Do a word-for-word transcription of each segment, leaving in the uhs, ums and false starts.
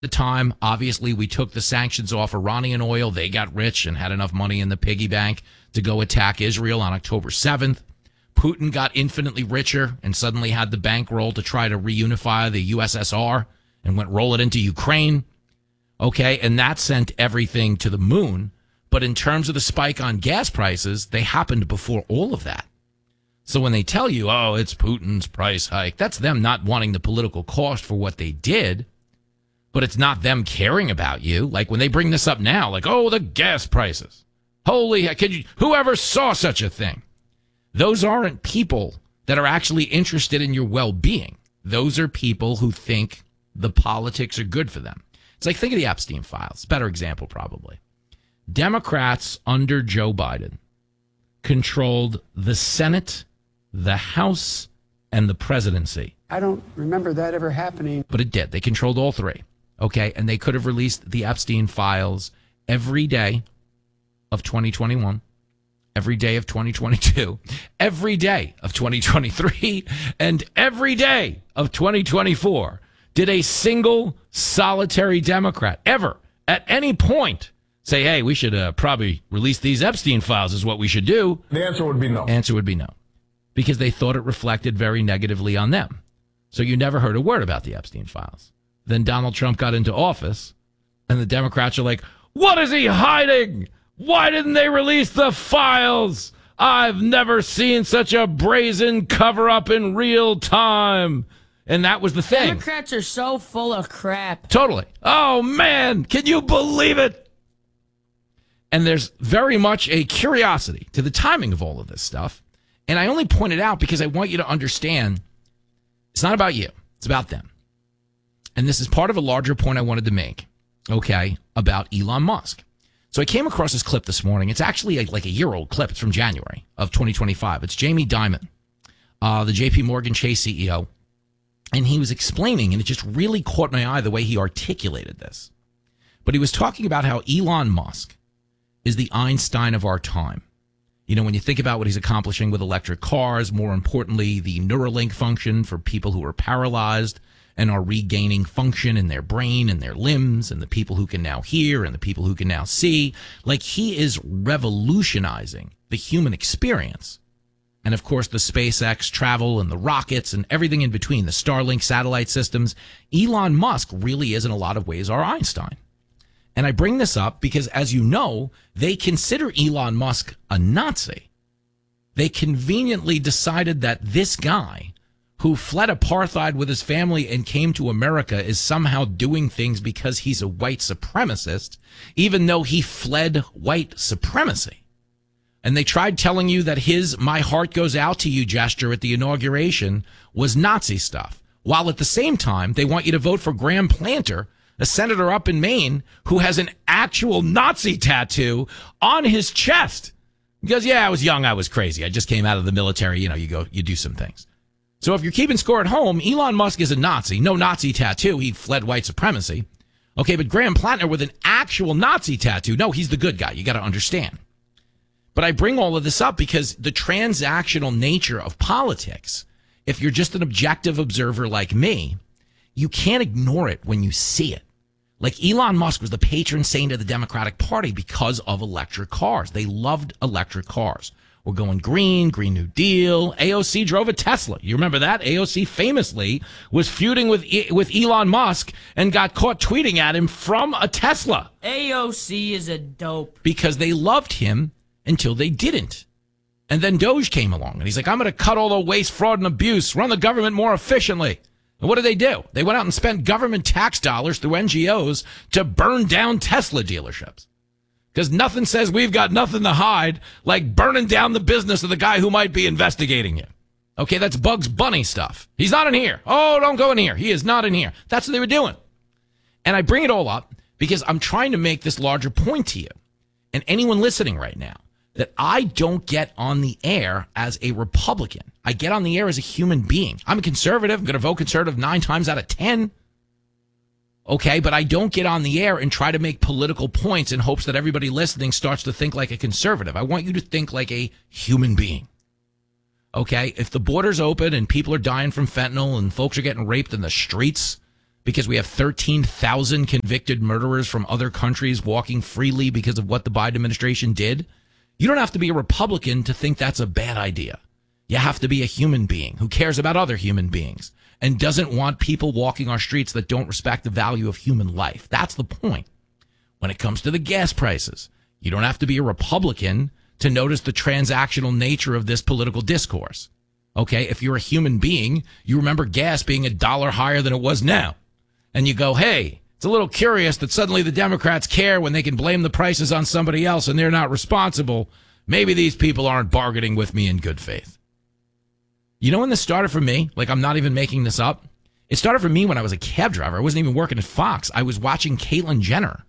the time, obviously, we took the sanctions off Iranian oil. They got rich and had enough money in the piggy bank to go attack Israel on October seventh. Putin got infinitely richer and suddenly had the bankroll to try to reunify the U S S R and went roll it into Ukraine. Okay, and that sent everything to the moon. But in terms of the spike on gas prices, they happened before all of that. So when they tell you, oh, it's Putin's price hike, that's them not wanting the political cost for what they did. But it's not them caring about you. Like when they bring this up now, like, oh, the gas prices. Holy heck, could you, whoever saw such a thing? Those aren't people that are actually interested in your well-being. Those are people who think the politics are good for them. It's like, think of the Epstein files. Better example, probably. Democrats under Joe Biden controlled the Senate, the House, and the presidency. I don't remember that ever happening. But it did. They controlled all three. Okay, and they could have released the Epstein files every day of twenty twenty-one, every day of twenty twenty-two, every day of twenty twenty-three, and every day of twenty twenty-four. Did a single solitary Democrat ever, at any point, say, hey, we should uh, probably release these Epstein files is what we should do? The answer would be no. Answer would be no. Because they thought it reflected very negatively on them. So you never heard a word about the Epstein files. Then Donald Trump got into office, and the Democrats are like, what is he hiding? Why didn't they release the files? I've never seen such a brazen cover-up in real time. And that was the thing. Democrats are so full of crap. Totally. Oh, man, can you believe it? And there's very much a curiosity to the timing of all of this stuff. And I only point it out because I want you to understand it's not about you. It's about them. And this is part of a larger point I wanted to make, okay, about Elon Musk. So I came across this clip this morning. It's actually a, like a year-old clip. It's from January of twenty twenty-five. It's Jamie Dimon, uh, the J P Morgan Chase C E O. And he was explaining, and it just really caught my eye the way he articulated this. But he was talking about how Elon Musk is the Einstein of our time. You know, when you think about what he's accomplishing with electric cars, more importantly, the Neuralink function for people who are paralyzed and are regaining function in their brain and their limbs, and the people who can now hear and the people who can now see, like he is revolutionizing the human experience. And of course, the SpaceX travel and the rockets and everything in between, the Starlink satellite systems, Elon Musk really is in a lot of ways our Einstein. And I bring this up because, as you know, they consider Elon Musk a Nazi. They conveniently decided that this guy who fled apartheid with his family and came to America is somehow doing things because he's a white supremacist, even though he fled white supremacy. And they tried telling you that his "my heart goes out to you" gesture at the inauguration was Nazi stuff, while at the same time they want you to vote for Graham Planter, a senator up in Maine who has an actual Nazi tattoo on his chest. Because, yeah, I was young, I was crazy. I just came out of the military. You know, you go, you do some things. So if you're keeping score at home, Elon Musk is a Nazi. No Nazi tattoo. He fled white supremacy. Okay, but Graham Planter with an actual Nazi tattoo. No, he's the good guy. You got to understand. But I bring all of this up because the transactional nature of politics, if you're just an objective observer like me, you can't ignore it when you see it. Like Elon Musk was the patron saint of the Democratic Party because of electric cars. They loved electric cars. We're going green, Green New Deal. A O C drove a Tesla. You remember that? A O C famously was feuding with with Elon Musk and got caught tweeting at him from a Tesla. A O C is a dope. Because they loved him until they didn't. And then Doge came along, and he's like, I'm going to cut all the waste, fraud, and abuse, run the government more efficiently. And what did they do? They went out and spent government tax dollars through N G Os to burn down Tesla dealerships. Because nothing says we've got nothing to hide like burning down the business of the guy who might be investigating you. Okay, that's Bugs Bunny stuff. He's not in here. Oh, don't go in here. He is not in here. That's what they were doing. And I bring it all up because I'm trying to make this larger point to you and anyone listening right now, that I don't get on the air as a Republican. I get on the air as a human being. I'm a conservative. I'm going to vote conservative nine times out of ten. Okay, but I don't get on the air and try to make political points in hopes that everybody listening starts to think like a conservative. I want you to think like a human being. Okay, if the border's open and people are dying from fentanyl and folks are getting raped in the streets, because we have thirteen thousand convicted murderers from other countries walking freely because of what the Biden administration did. You don't have to be a Republican to think that's a bad idea. You have to be a human being who cares about other human beings and doesn't want people walking our streets that don't respect the value of human life. That's the point. When it comes to the gas prices, you don't have to be a Republican to notice the transactional nature of this political discourse. Okay, if you're a human being, you remember gas being a dollar higher than it was now. And you go, hey, it's a little curious that suddenly the Democrats care when they can blame the prices on somebody else and they're not responsible. Maybe these people aren't bargaining with me in good faith. You know when this started for me? Like, I'm not even making this up. It started for me when I was a cab driver. I wasn't even working at Fox. I was watching Caitlyn Jenner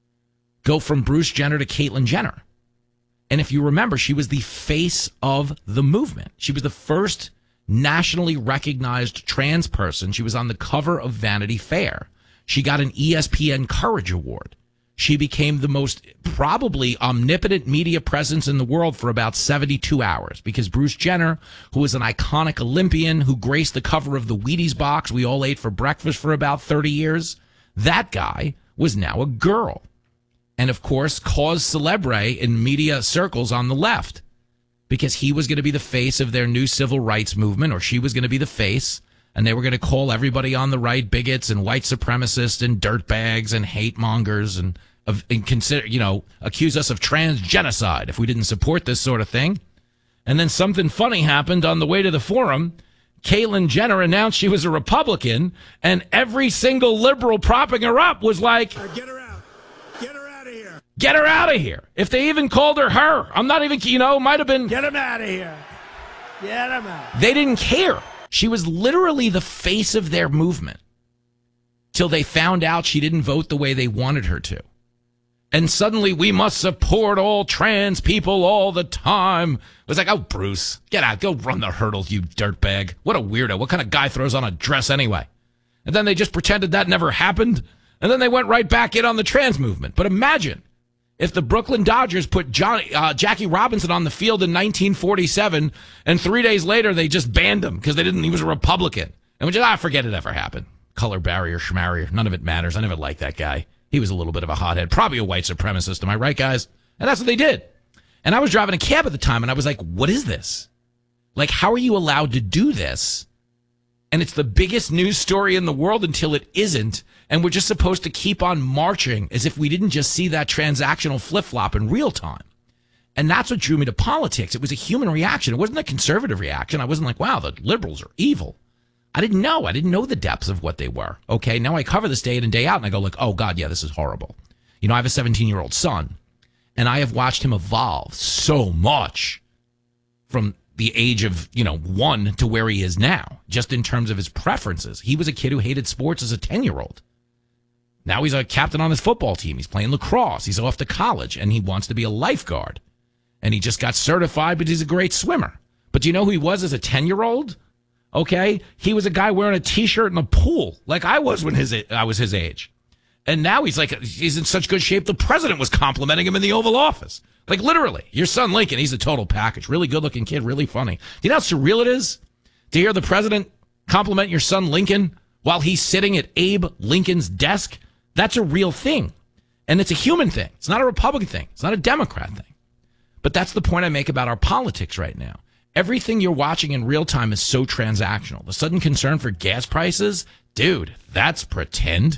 go from Bruce Jenner to Caitlyn Jenner. And if you remember, she was the face of the movement. She was the first nationally recognized trans person. She was on the cover of Vanity Fair. She got an E S P N Courage Award. She became the most probably omnipotent media presence in the world for about seventy-two hours because Bruce Jenner, who was an iconic Olympian who graced the cover of the Wheaties box we all ate for breakfast for about thirty years, that guy was now a girl. And, of course, cause celebre in media circles on the left because he was going to be the face of their new civil rights movement, or she was going to be the face, and they were going to call everybody on the right bigots and white supremacists and dirtbags and hate mongers and, and consider, you know, accuse us of trans genocide if we didn't support this sort of thing. And then something funny happened on the way to the forum. Caitlyn Jenner announced she was a Republican, and every single liberal propping her up was like, uh, get her out. Get her out of here. Get her out of here. If they even called her her, I'm not even, you know, might have been. Get him out of here. Get him out. They didn't care. She was literally the face of their movement till they found out she didn't vote the way they wanted her to. And suddenly we must support all trans people all the time. It was like, oh, Bruce, get out. Go run the hurdles, you dirtbag. What a weirdo. What kind of guy throws on a dress anyway? And then they just pretended that never happened. And then they went right back in on the trans movement. But imagine if the Brooklyn Dodgers put Johnny, uh, Jackie Robinson on the field in nineteen forty-seven, and three days later they just banned him because they didn't. He was a Republican, and we just ah, forget it ever happened. Color barrier, schmarrier, none of it matters. I never liked that guy. He was a little bit of a hothead, probably a white supremacist. Am I right, guys? And that's what they did. And I was driving a cab at the time, and I was like, "What is this? Like, how are you allowed to do this?" And it's the biggest news story in the world until it isn't. And we're just supposed to keep on marching as if we didn't just see that transactional flip-flop in real time. And that's what drew me to politics. It was a human reaction. It wasn't a conservative reaction. I wasn't like, wow, the liberals are evil. I didn't know. I didn't know the depths of what they were. Okay, now I cover this day in and day out, and I go like, oh, God, yeah, this is horrible. You know, I have a seventeen-year-old son, and I have watched him evolve so much from the age of, you know, one to where he is now, just in terms of his preferences. He was a kid who hated sports as a ten-year-old. Now he's a captain on his football team. He's playing lacrosse. He's off to college, and he wants to be a lifeguard. And he just got certified, but he's a great swimmer. But do you know who he was as a ten-year-old? Okay? He was a guy wearing a T-shirt in a pool, like I was when his I was his age. And now he's like, he's in such good shape, the president was complimenting him in the Oval Office. Like, literally, your son Lincoln, he's a total package. Really good-looking kid, really funny. Do you know how surreal it is to hear the president compliment your son Lincoln while he's sitting at Abe Lincoln's desk? That's a real thing. And it's a human thing. It's not a Republican thing. It's not a Democrat thing. But that's the point I make about our politics right now. Everything you're watching in real time is so transactional. The sudden concern for gas prices, dude, that's pretend.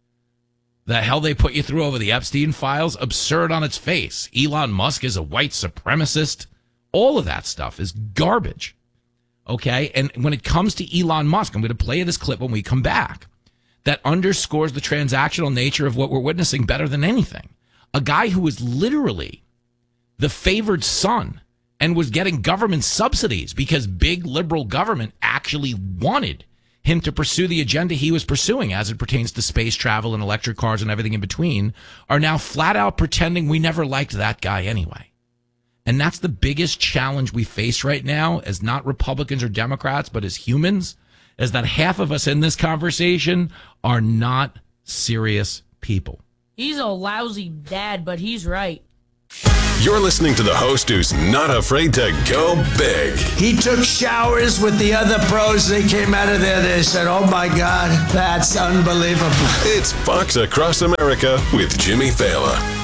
The hell they put you through over the Epstein files, absurd on its face. Elon Musk is a white supremacist. All of that stuff is garbage. Okay? And when it comes to Elon Musk, I'm going to play this clip when we come back. That underscores the transactional nature of what we're witnessing better than anything. A guy who was literally the favored son and was getting government subsidies because big liberal government actually wanted him to pursue the agenda he was pursuing as it pertains to space travel and electric cars and everything in between, are now flat out pretending we never liked that guy anyway. And that's the biggest challenge we face right now as not Republicans or Democrats, but as humans, is that half of us in this conversation are not serious people. He's a lousy dad, but he's right. You're listening to the host who's not afraid to go big. He took showers with the other pros. They came out of there. They said, oh, my God, that's unbelievable. It's Fox Across America with Jimmy Fallon.